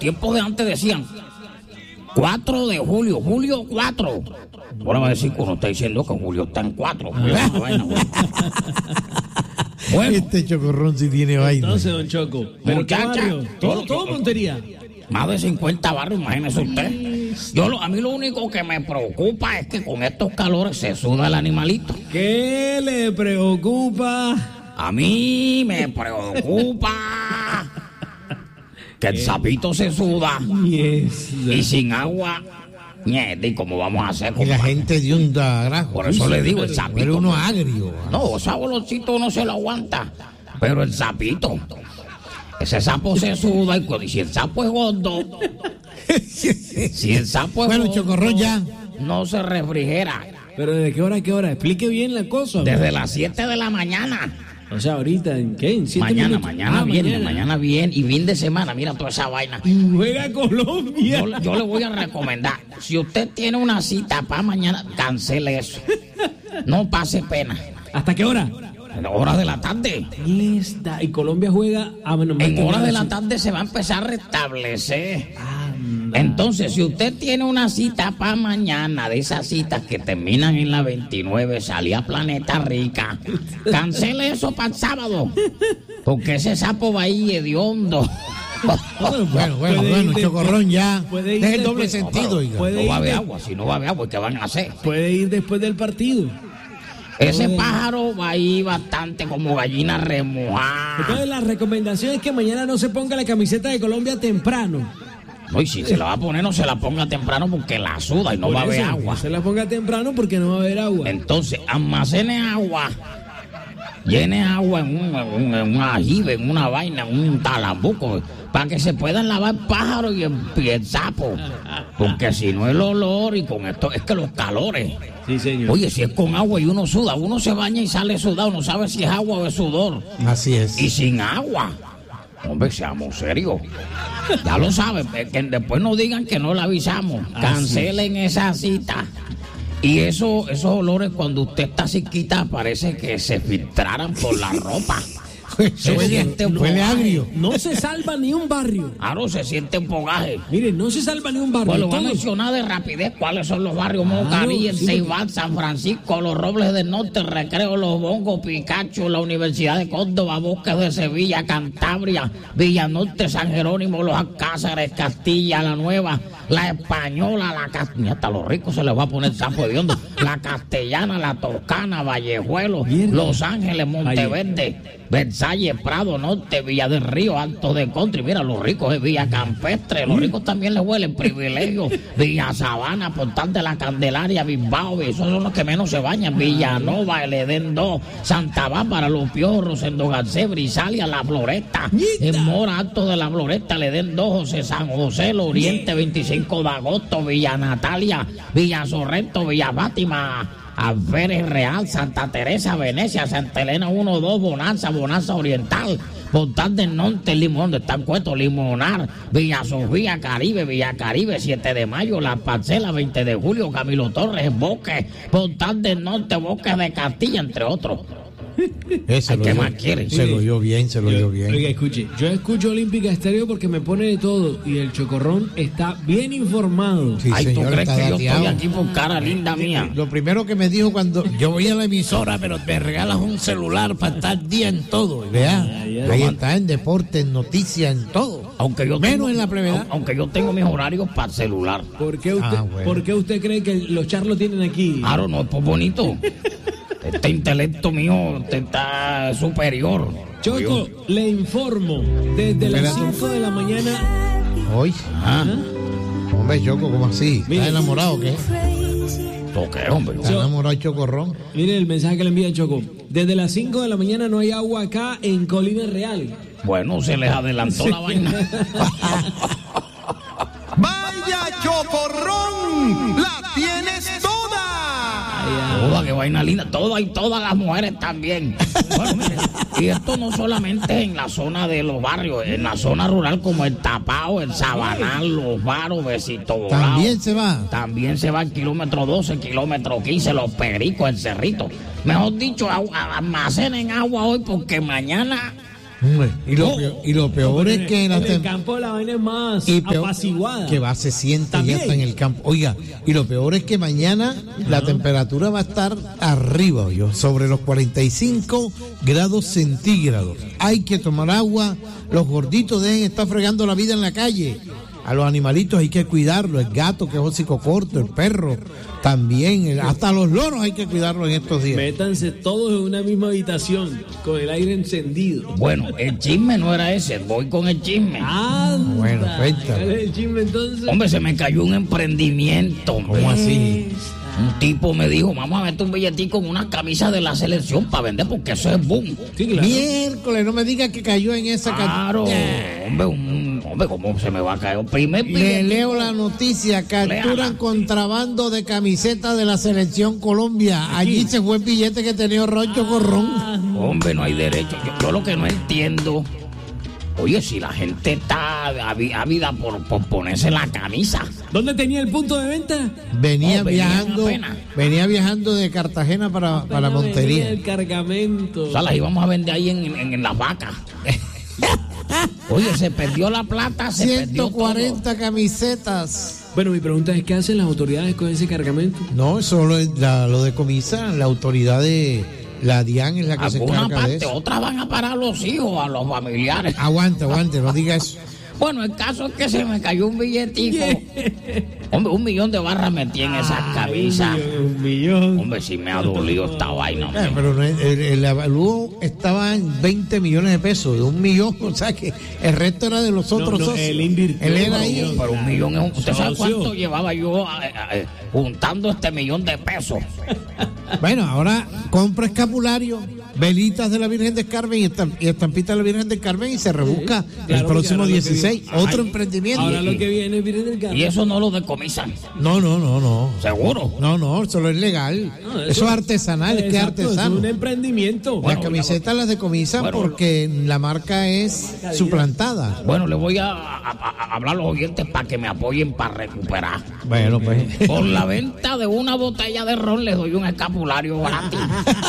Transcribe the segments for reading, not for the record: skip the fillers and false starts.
tiempos de antes decían 4 de julio, julio 4. Ahora va a decir que uno está diciendo que julio está en 4. Bueno. Este Chocorrón sí tiene vaina. Entonces, don Choco, ¿pero qué barrio? Todo Montería. Más de 50 barrios, imagínese usted. A mí lo único que me preocupa es que con estos calores se suda el animalito. ¿Qué le preocupa? A mí me preocupa que el sapito se suda y sin agua. ¿Y cómo vamos a hacer? Y la gente dio un grajo. Por eso le digo, el sapito. Era uno agrio. No, ese olorcito uno se lo aguanta. Pero el sapito, ese sapo se suda y si el sapo es gordo, si el sapo es bueno, gordo, Chocorrón ya no se refrigera. ¿Pero desde qué hora a qué hora? Explique bien la cosa. Desde las 7 de la mañana. O sea, ahorita, ¿en qué? ¿En 7 mañana, minutos? mañana viene y fin de semana, mira toda esa vaina. Y juega Colombia. Yo le voy a recomendar, si usted tiene una cita para mañana, cancele eso. No pase pena. ¿Hasta qué hora? En horas de la tarde. Y Colombia juega en horas de la tarde se va a empezar a restablecer. Entonces, si usted tiene una cita para mañana, de esas citas que terminan en la 29, salí a Planeta Rica, cancele eso para el sábado, porque ese sapo va ahí hediondo. Bueno, Chocorrón ya. Es el doble sentido. No va a haber agua, si no va a haber agua, ¿qué van a hacer? Puede ir después del partido. Ese pájaro va ahí bastante como gallina remojada. Entonces la recomendación es que mañana no se ponga la camiseta de Colombia temprano. No, y si se la va a poner, no se la ponga temprano porque la suda y no va a haber agua. No se la ponga temprano porque no va a haber agua. Entonces, almacene agua. Llene agua en un ajibe, en una vaina, en un talambuco, para que se puedan lavar el pájaro y el sapo. Porque si no el olor y con esto, es que los calores. Sí, señor. Oye, si es con agua y uno suda, uno se baña y sale sudado, no sabe si es agua o es sudor. Así es. Y sin agua. Hombre, seamos serios. Ya lo saben, que después no digan que no le avisamos. Cancelen esa cita. Y esos olores cuando usted está cerquita parece que se filtraran por la ropa. Huele agrio. No se salva ni un barrio. Claro, se siente un fogaje. Mire, no se salva ni un barrio. Pues lo voy a mencionar de rapidez cuáles son los barrios: Mocarí, el Ceibal, San Francisco, Los Robles del Norte, el Recreo, Los Bongos, Picacho, la Universidad de Córdoba, Bosques de Sevilla, Cantabria, Villanorte, San Jerónimo, Los Alcázares, Castilla, La Nueva, La Española, hasta los ricos se les va a poner sapo de hondo. La Castellana, La Toscana, Vallejuelo, Los Ángeles, Monteverde, Versalles, Prado Norte, Villa del Río, Alto de Country. Mira, los ricos es Villa Campestre, los ricos también les huelen Privilegio, Villa Sabana, Portal de la Candelaria, Bilbao, esos son los que menos se bañan. Villanova, el Edén 2, Santa Bárbara, Los Piojos, Rosendo Garcés, Brisalia, La Floresta, en Mora, Alto de la Floresta, el Edén 2, José San José, el Oriente, 25 de agosto, Villa Natalia, Villa Sorrento, Villa Fátima, Alférez Real, Santa Teresa, Venecia, Santa Elena 1-2, Bonanza Oriental, Portal del Norte, Limón, donde están puestos, Limonar, Villa Sofía, Villa Caribe, 7 de mayo, La Parcela, 20 de julio, Camilo Torres, Bosque, Portal del Norte, Bosque de Castilla, entre otros. ¿Qué más quiere? Se lo oyó bien. Oiga, escuche, yo escucho Olímpica Estéreo porque me pone de todo y el Chocorrón está bien informado. Sí, ay, señor, ¿tú crees que yo dateado. estoy aquí por cara linda mía? Lo primero que me dijo cuando yo voy a la emisora, pero me regalas un celular para estar día en todo. Vea, ahí está en deporte, en noticias, en todo. Aunque yo menos en la plevedad. Aunque yo tengo mis horarios para el celular. ¿Por qué usted cree que los charlos tienen aquí? Claro, no es por bonito. Este intelecto mío está superior. Choco, le informo, desde las 5 de la mañana. Hoy. Hombre, Choco, ¿cómo así? Mira, ¿Estás enamorado o qué? ¿Qué, hombre? ¿Estás enamorado de Chocorrón? Mire el mensaje que le envía Choco. Desde las 5 de la mañana no hay agua acá en Colina Real. Bueno, se les adelantó la vaina. ¡Vaya Chocorrón! ¡La tienes toda! Toda, qué vaina linda, toda y todas las mujeres también. Bueno, mire, y esto no solamente en la zona de los barrios, en la zona rural como el Tapao, el Sabanal, Los Varos, Besito Volado. También se va. También se va el kilómetro 12, kilómetro 15, Los Pericos, el Cerrito. Mejor dicho, almacenen agua hoy porque mañana Y lo peor es que en el campo la vaina es más apaciguada. Que se siente ya está en el campo. Oiga, y lo peor es que mañana la temperatura va a estar arriba, sobre los 45 grados centígrados. Hay que tomar agua, los gorditos deben estar fregando la vida en la calle. A los animalitos hay que cuidarlos, el gato que es hocico corto, el perro también, hasta los loros hay que cuidarlos en estos días. Métanse todos en una misma habitación, con el aire encendido. Bueno, el chisme no era ese, voy con el chisme. Bueno, cuéntame. El chisme entonces. Hombre, se me cayó un emprendimiento, hombre. ¿Cómo así? Un tipo me dijo, vamos a meter un billetico en una camisa de la selección para vender porque eso es boom. Sí, claro. Miércoles, no me digas que cayó en esa Claro, hombre, ¿cómo se me va a caer? Le leo la noticia, capturan Léala. contrabando de camisetas de la selección Colombia. Allí se fue el billete que tenía Roncho Corrón. Hombre, no hay derecho. Yo lo que no entiendo, oye, si la gente está ávida por ponerse la camisa. ¿Dónde tenía el punto de venta? Venía apenas. viajando de Cartagena para Montería. El cargamento. O sea, las íbamos a vender ahí en las vacas. Oye, se perdió la plata, se perdió 140 todo. camisetas. Bueno, mi pregunta es, ¿qué hacen las autoridades con ese cargamento? No, eso lo decomisa la autoridad de la DIAN, es la que se Alguna encarga de parte, eso. otras van a parar a los hijos, a los familiares. Aguante, no diga eso. Bueno, el caso es que se me cayó un billetico. Hombre, 1 millón de barras metí en esas camisas. Un millón. Hombre, si me ha dolido esta vaina. Hombre. Pero no, el avalúo estaba en 20 millones de pesos, de 1 millón, o sea que el resto era de los otros socios. Él invirtió. Él era ahí. Pero 1 millón es un... ¿Usted sabe Socio. cuánto llevaba yo juntando este 1 millón de pesos? Bueno, ahora compra escapulario, velitas de la Virgen del Carmen y estampitas de la Virgen del Carmen y se rebusca Claro, el próximo porque ahora lo que 16. viene- Otro Ay, emprendimiento. Ahora lo que viene es Virgen del Carmen. Y eso no lo decomisan. No. ¿Seguro? No, eso no es legal. No, eso es artesanal, es que es Exacto, artesano. Es un emprendimiento. Las camisetas las decomisan Bueno, porque la marca es suplantada. Bueno, le voy a hablar a los oyentes para que me apoyen para recuperar. Bueno, pues. Por la venta de una botella de ron les doy un escapulario gratis.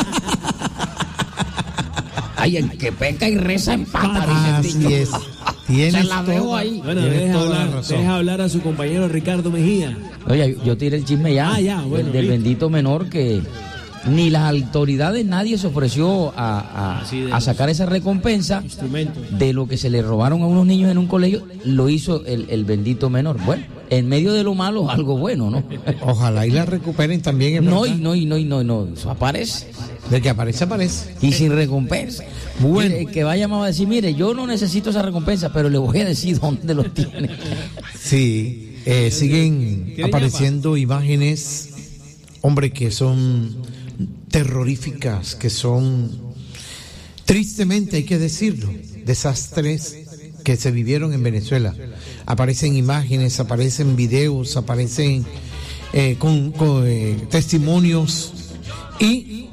Ay, el que peca y reza empata, dice el Así dicho. es. Tienes Se la dejo toda- ahí. Bueno, tienes toda la razón. deja hablar a su compañero Ricardo Mejía. Oye, yo tiré el chisme ya, Bueno, del listo. bendito menor que ni las autoridades, nadie se ofreció Así de a sacar esa recompensa Instrumento. de lo que se le robaron a unos niños en un colegio, lo hizo el bendito menor. Bueno, en medio de lo malo, algo bueno, ¿no? Ojalá y la recuperen también. es No, verdad. no, eso aparece. De que aparece, aparece. Y sin recompensa. Bueno. Mire, el que vaya a decir, mire, yo no necesito esa recompensa, pero le voy a decir dónde lo tiene. Sí, siguen apareciendo imágenes, hombre, que son terroríficas, que son, tristemente hay que decirlo, desastres que se vivieron en Venezuela. Aparecen imágenes, aparecen videos, aparecen con testimonios, y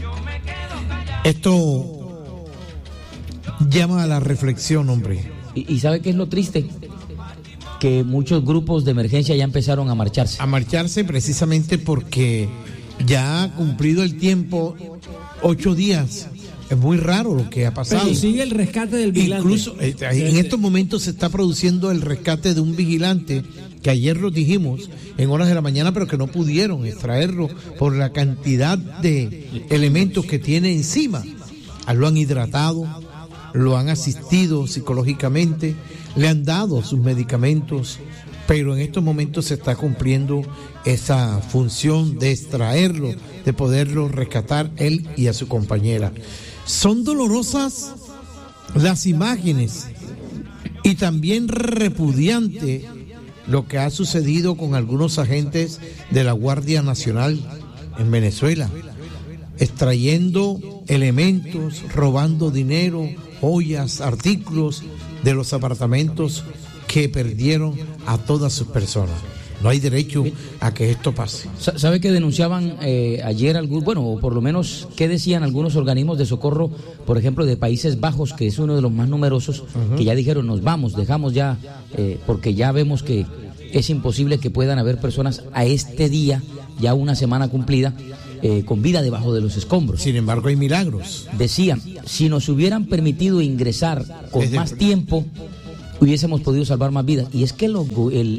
esto llama a la reflexión, hombre. ¿Y sabe qué es lo triste? Que muchos grupos de emergencia ya empezaron a marcharse. A marcharse precisamente porque ya ha cumplido el tiempo, 8 días. Es muy raro lo que ha pasado. Pero sigue el rescate del vigilante. Incluso en estos momentos se está produciendo el rescate de un vigilante que ayer lo dijimos en horas de la mañana, pero que no pudieron extraerlo por la cantidad de elementos que tiene encima. Lo han hidratado, lo han asistido psicológicamente, le han dado sus medicamentos, pero en estos momentos se está cumpliendo esa función de extraerlo, de poderlo rescatar él y a su compañera. Son dolorosas las imágenes y también repudiante lo que ha sucedido con algunos agentes de la Guardia Nacional en Venezuela, extrayendo elementos, robando dinero, joyas, artículos de los apartamentos que perdieron a todas sus personas. No hay derecho a que esto pase. ¿Sabe que denunciaban ayer, bueno, o por lo menos, qué decían algunos organismos de socorro, por ejemplo, de Países Bajos, que es uno de los más numerosos, que ya dijeron, nos vamos, dejamos ya, porque ya vemos que es imposible que puedan haber personas a este día, ya una semana cumplida, con vida debajo de los escombros. Sin embargo, hay milagros. Decían, si nos hubieran permitido ingresar con más tiempo, hubiésemos podido salvar más vidas. Y es que los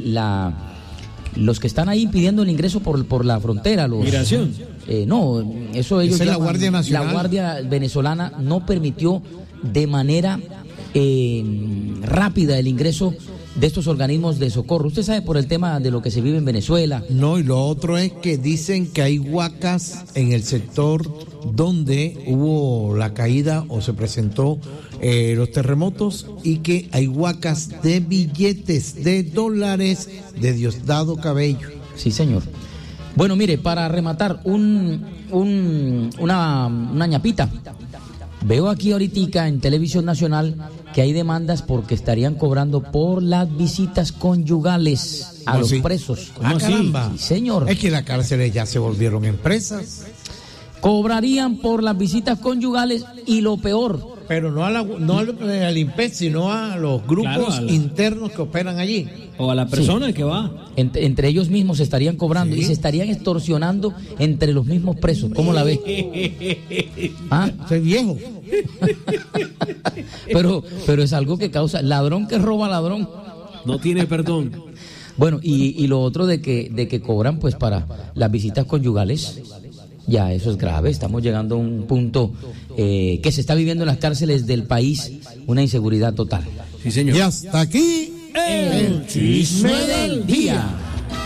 que están ahí impidiendo el ingreso por la frontera, migración. No, eso ellos llaman, la Guardia Nacional. La Guardia venezolana no permitió de manera rápida el ingreso de estos organismos de socorro. Usted sabe por el tema de lo que se vive en Venezuela. No, y lo otro es que dicen que hay huacas en el sector donde hubo la caída o se presentó los terremotos, y que hay huacas de billetes de dólares de Diosdado Cabello. Sí, señor. Bueno, mire, para rematar, una ñapita. Veo aquí ahorita en Televisión Nacional que hay demandas porque estarían cobrando por las visitas conyugales a los presos. Ah, caramba. Sí, señor. Es que las cárceles ya se volvieron empresas. Cobrarían por las visitas conyugales y lo peor. Pero no al IMPEC, sino a los grupos internos que operan allí. O a la persona que va. Entre ellos mismos se estarían cobrando y se estarían extorsionando entre los mismos presos. ¿Cómo la ve? ¿Ah? Soy viejo. pero es algo que causa... Ladrón que roba ladrón. No tiene perdón. Bueno, y lo otro de que cobran pues para las visitas conyugales... Ya, eso es grave. Estamos llegando a un punto que se está viviendo en las cárceles del país, una inseguridad total. Sí, señor. Y hasta aquí el chisme del día.